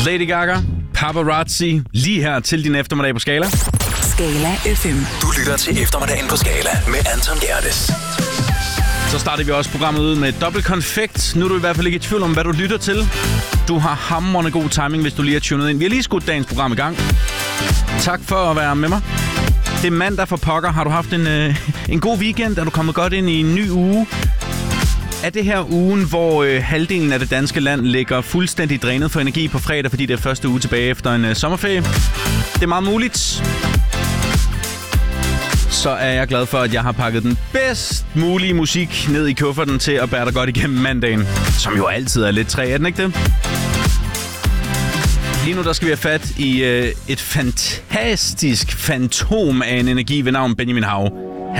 Lady Gaga, Paparazzi, lige her til din eftermiddag på Skala. Skala FM. Du lytter til eftermiddagen på Skala med Anton Gerdes. Så starter vi også programmet ud med dobbelt konfekt. Nu er du i hvert fald ikke i tvivl om, hvad du lytter til. Du har hamrende god timing, hvis du lige er tunet ind. Vi har lige skudt dagens program i gang. Tak for at være med mig. Det er mandag for pokker. Har du haft en god weekend? Er du kommet godt ind i en ny uge? Er det her ugen, hvor halvdelen af det danske land ligger fuldstændig drænet for energi på fredag, fordi det er første uge tilbage efter en sommerferie? Det er meget muligt. Så er jeg glad for, at jeg har pakket den bedst mulige musik ned i kufferten til at bære dig godt igennem mandagen. Som jo altid er lidt træ, er den ikke det? Lige nu der skal vi have fat i et fantastisk fantom af en energi ved navn Benjamin Hav.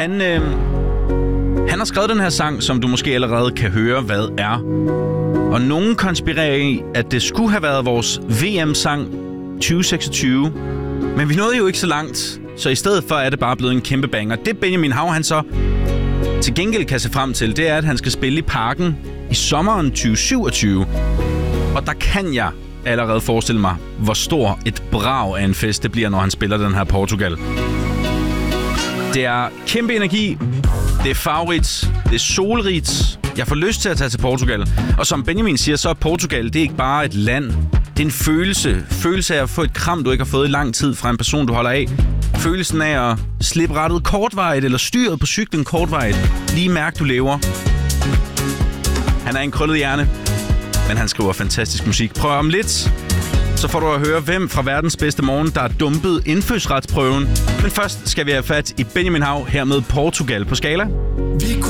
Han har skrevet den her sang, som du måske allerede kan høre, hvad er. Og nogen konspirerer i, at det skulle have været vores VM-sang 2026. Men vi nåede jo ikke så langt, så i stedet for er det bare blevet en kæmpe banger. Det Benjamin Hav, han så til gengæld kan se frem til, det er, at han skal spille i Parken i sommeren 2027. Og der kan jeg allerede forestille mig, hvor stor et brag af en fest det bliver, når han spiller den her Portugal. Det er kæmpe energi, det er farverigt, det er solrigt. Jeg får lyst til at tage til Portugal. Og som Benjamin siger, så er Portugal, det er ikke bare et land. Det er en følelse af at få et kram, du ikke har fået i lang tid fra en person, du holder af. Følelsen af at slippe rettet kortvarigt, eller styret på cyklen kortvarigt. Lige mærke, du lever. Han er en krøllet hjerne, men han skriver fantastisk musik. Prøv om lidt, så får du at høre, hvem fra verdens bedste morgen, der er dumpet indfødsretsprøven. Men først skal vi have fat i Benjamin Hav her med Portugal på Skala. Vi